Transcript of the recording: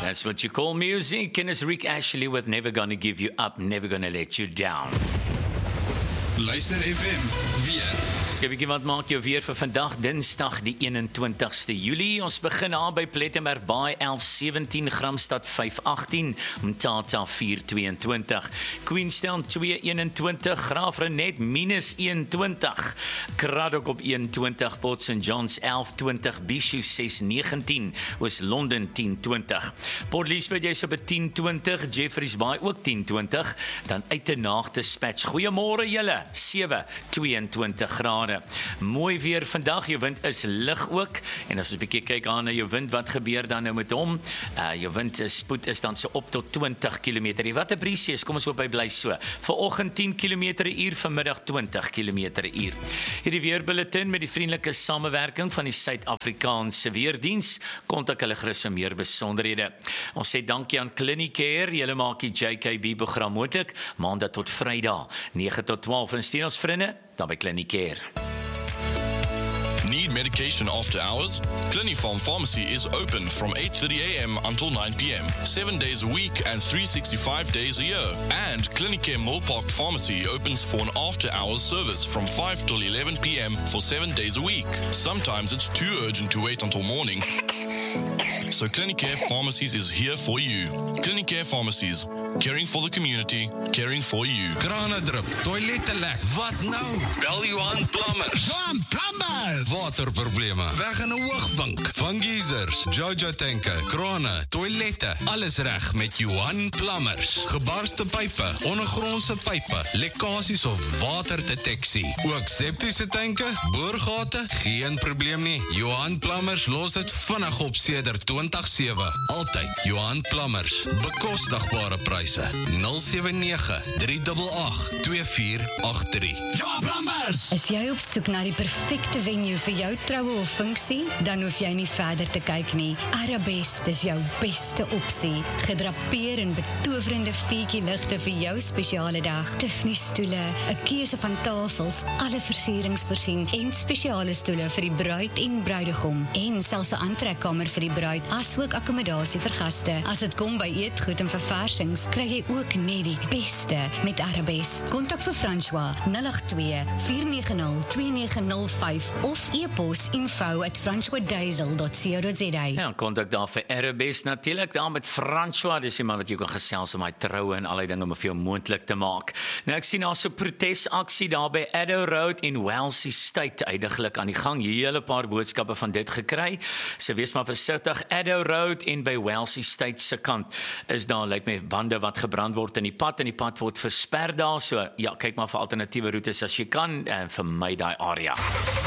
That's what you call music, and it's Rick Ashley with Never Gonna Give You Up, Never Gonna Let You Down. Luister FM, weer. Skielik wat maak jou weer vir vandag, Dinsdag die 21ste Julie. Ons begin aan by Plettenberg Baai 11:17, Gramstad 5:18, Mthatha 4:22, Queenstown 2:21, Graafrenet -21, Craddock op 21, Port St John's 11:20, Bishu 6:19, Oos-London 10:20, Port Elizabeth jy's op 10:20, Jeffreys Bay ook 10:20, dan Uitenaag Dispatch. Goeiemôre julle, 7:22 grade. Mooi weer vandag, jou wind is lig ook, en as ons 'n bietjie kyk aan na jou wind, wat gebeur dan nou met hom? Jou wind spoed is dan so op tot 20 km. Wat 'n briesie is, kom ons hoop hy bly so. Vanoggend 10 km/h, vanmiddag 20 km/h. Hierdie weerbulletin met die vriendelike samewerking van die Suid-Afrikaanse Weerdiens, kontak hulle gerus vir meer besonderhede. Ons sê dankie aan Clinicare, julle maak die JKB program moontlik, maandag tot Vrydag, 9 tot 12, en steun ons vriende, dan by Clinicare. Need medication after hours? Clinifarm Pharmacy is open from 8:30 a.m. until 9 p.m. 7 days a week and 365 days a year. And Clinicare Millpark Pharmacy opens for an after-hours service from 5 till 11 p.m. for 7 days a week. Sometimes it's too urgent to wait until morning. So Clinicare Pharmacies is here for you. Clinicare Pharmacies, caring for the community, caring for you. Krane drup, toilette lek. Wat nou? Bel Johan Plumbers. Johan Plumbers! Waterprobleme, weg in 'n hoogvink. Van geysers, Jojo tanke, krane, toilette, alles reg met Johan Plumbers. Gebarste pype, ondergrondse pype, lekkasies of waterdeteksie. Ook septiese tanke, boorgate, geen probleem nie. Johan Plumbers los dit vinnig op sedert 2007. Altyd Johan Plumbers. Bekostigbare pryse. 079-388-2483. Johan Plumbers! Is jy op soek na die perfekte venue vir jou troue of funksie? Dan hoef jy nie verder te kyk nie. Arabest is jou beste opsie. Gedrapeer in betowerende feetjie ligte vir jou spesiale dag. Tiffany stoele, 'n keuse van tafels, alle versierings voorsien en spesiale stoele vir die bruid en bruidegom. En selfs 'n aantrekkamer vir die bruid, asook akkommodasie vir gaste. As dit kom by eetgoed en verversings, kry jy ook net die beste met Arabest. Kontak vir François 082-490-2905 of e-pos info@francoisdiesel.co.za. Ja, kontak daar vir Arabest, natuurlik daar met François, dis iemand wat jy kan gesels om hy troue en al die dinge om vir jou moontlik te maak. Nou ek sien daar so 'n protesaksie daar by Addo Road in Wellesley State uiteindelik aan die gang. Hele paar boodskappe van dit gekry. So wees maar versigtig. Addo Road en by Wellesley State se kant is daar lyk my bande wat gebrand word in die pad, en die pad word versper daar. So ja, kyk maar vir alternatiewe roetes as jy kan en vermy daai area.